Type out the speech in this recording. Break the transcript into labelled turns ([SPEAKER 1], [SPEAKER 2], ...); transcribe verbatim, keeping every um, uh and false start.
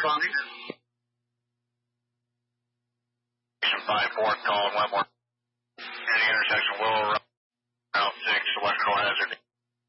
[SPEAKER 1] responding.
[SPEAKER 2] five four, calling Wetmore. Near the intersection, Willow Road.